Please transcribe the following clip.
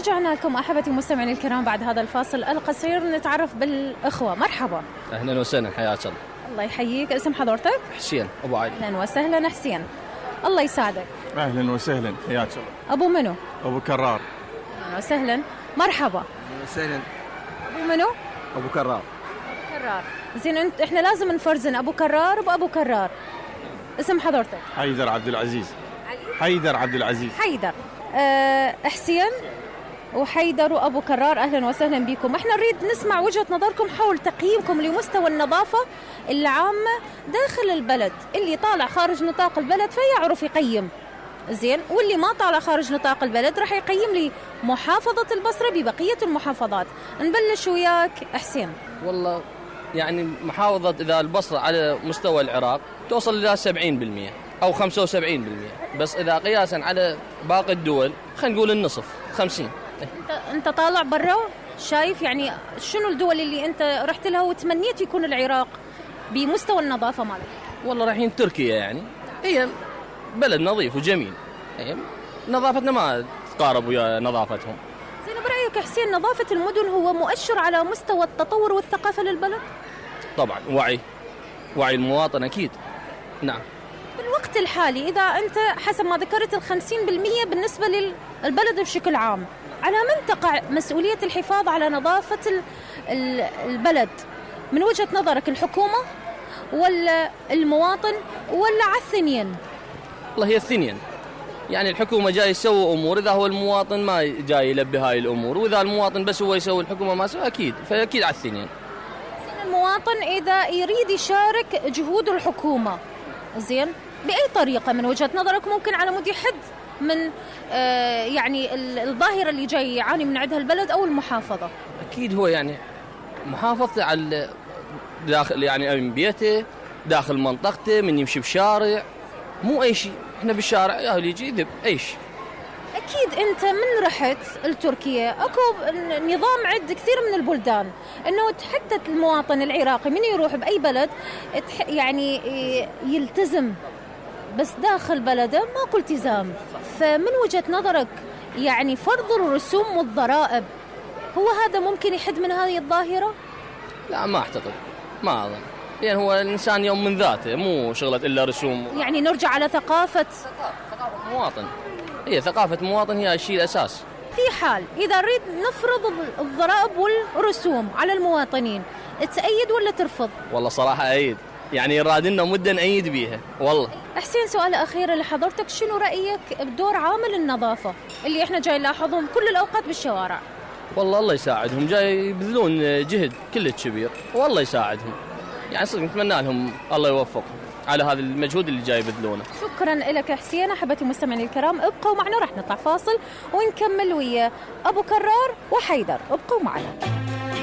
ورجعنا لكم أحبتي المستمعين الكرام بعد هذا الفاصل القصير. نتعرف بالأخوة. مرحبا. أهلا وسهلا، حياك الله. الله يحييك. اسم حضرتك؟ حسين أبو علي. أهلا وسهلا حسين، الله يساعدك. أهلا وسهلا، حياك الله. أبو منو؟ أبو كرار. أهلا وسهلا، مرحبا. أهلا وسهلا. أبو منو؟ أبو كرار. كرار. زين، إحنا لازم نفرزن أبو كرار وأبو كرار. اسم حضرتك؟ حيدر عبد العزيز. حيدر عبد العزيز. حيدر. حسين وحيدر وأبو كرار، أهلا وسهلا بكم. احنا نريد نسمع وجهة نظركم حول تقييمكم لمستوى النظافة العامة داخل البلد. اللي طالع خارج نطاق البلد فيعرف يقيم زين، واللي ما طالع خارج نطاق البلد راح يقيم لي محافظة البصرة ببقية المحافظات. نبلش وياك حسين. والله يعني محافظة إذا البصرة على مستوى العراق توصل إلى 70% أو 75%، بس إذا قياسا على باقي الدول خلينا نقول النصف، 50. أنت طالع برا شايف يعني شنو الدول اللي أنت رحت لها وتمنيت يكون العراق بمستوى النظافة مالك؟ والله رايحين تركيا، يعني هي بلد نظيف وجميل، هي نظافتنا ما تقارب ويا نظافتهم. زين، برأيك حسين نظافة المدن هو مؤشر على مستوى التطور والثقافة للبلد؟ طبعا وعي المواطن أكيد. نعم. بالوقت الحالي إذا أنت حسب ما ذكرت 50% بالنسبة للبلد بشكل عام، على من تقع مسؤولية الحفاظ على نظافة البلد من وجهة نظرك؟ الحكومة ولا المواطن ولا على الثنين؟ والله هي الثنين، يعني الحكومة جاي يسوي أمور إذا هو المواطن ما جاي يلبي هاي الأمور، وإذا المواطن بس هو يسوي الحكومة ما سوى أكيد، فأكيد على الثنين. المواطن إذا يريد يشارك جهود الحكومة زين بأي طريقة من وجهة نظرك ممكن على مود يحد من يعني الظاهرة اللي جاي يعاني من عندها البلد أو المحافظة؟ أكيد هو يعني محافظة على داخل، يعني من بيته داخل منطقته، من يمشي بشارع، مو أي شيء إحنا بالشارع يا اللي يجي يذب أي شيء. أكيد أنت من رحت لتركيا أكو نظام عند كثير من البلدان أنه حتى المواطن العراقي من يروح بأي بلد يعني يلتزم، بس داخل بلده ماكو التزام. فمن وجهة نظرك يعني فرض الرسوم والضرائب هو هذا ممكن يحد من هذه الظاهرة؟ لا ما أعتقد، ما أظن، يعني هو الإنسان يوم من ذاته، مو شغلة إلا رسوم. يعني نرجع على ثقافة مواطن، هي ثقافة مواطن هي الشيء الأساس. في حال إذا نريد نفرض الضرائب والرسوم على المواطنين، تأيد ولا ترفض؟ والله صراحة أيد، يعني رادنا مدة نأيد بيها والله. حسين، سؤال أخير لحضرتك، شنو رأيك بدور عامل النظافة اللي إحنا جاي نلاحظهم كل الأوقات بالشوارع؟ والله الله يساعدهم، جاي يبذلون جهد كلش كبير، والله يساعدهم، يعني صدق نتمنى لهم الله يوفقهم على هذا المجهود اللي جاي يبذلونه. شكرا لك حسين. أحبتي المستمعين الكرام ابقوا معنا، راح نطلع فاصل ونكمل ويا أبو كرار وحيدر، ابقوا معنا.